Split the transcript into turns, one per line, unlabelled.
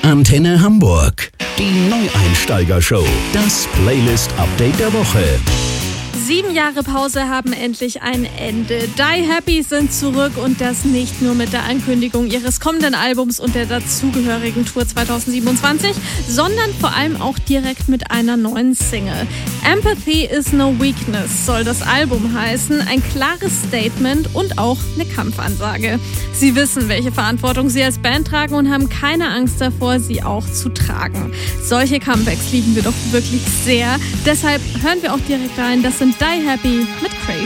Antenne Hamburg. Die Neueinsteiger-Show. Das Playlist-Update der Woche.
7 Jahre Pause haben endlich ein Ende. Die Happy sind zurück und das nicht nur mit der Ankündigung ihres kommenden Albums und der dazugehörigen Tour 2027, sondern vor allem auch direkt mit einer neuen Single. Empathy is no weakness soll das Album heißen, ein klares Statement und auch eine Kampfansage. Sie wissen, welche Verantwortung sie als Band tragen und haben keine Angst davor, sie auch zu tragen. Solche Comebacks lieben wir doch wirklich sehr. Deshalb hören wir auch direkt rein. Das sind Die Happy mit Crazy.